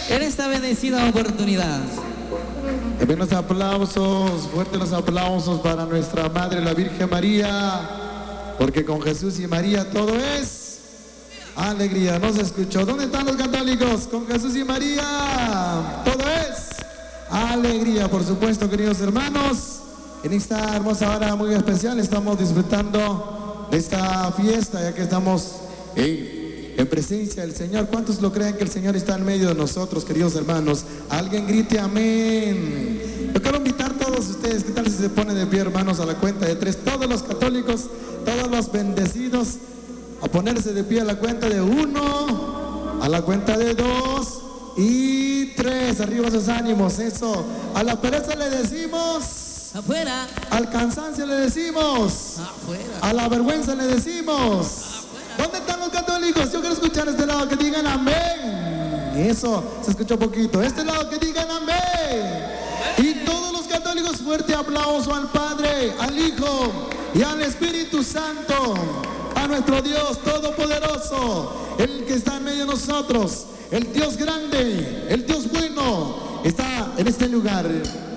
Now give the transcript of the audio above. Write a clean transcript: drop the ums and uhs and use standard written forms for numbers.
en esta bendecida oportunidad. También los aplausos, fuertes los aplausos para nuestra Madre, la Virgen María, porque con Jesús y María todo es alegría. No se escuchó. ¿Dónde están los católicos? Con Jesús y María todo es alegría, por supuesto, queridos hermanos. En esta hermosa hora muy especial estamos disfrutando de esta fiesta, ya que estamos en presencia del Señor. ¿Cuántos lo creen que el Señor está en medio de nosotros, queridos hermanos? Alguien grite amén. Yo quiero invitar a todos ustedes, ¿qué tal si se ponen de pie, hermanos, a la cuenta de 3? Todos los católicos, todos los bendecidos, a ponerse de pie a la cuenta de 1, a la cuenta de 2 y 3. Arriba esos ánimos, eso. A la pereza le decimos afuera. Al cansancio le decimos afuera. A la vergüenza le decimos afuera. ¿Dónde están los católicos? Yo quiero escuchar este lado que digan amén. Eso, se escuchó poquito. Este lado que digan amén. Y todos los católicos, fuerte aplauso al Padre, al Hijo y al Espíritu Santo, a nuestro Dios Todopoderoso, el que está en medio de nosotros, el Dios grande, el Dios bueno, está en este lugar.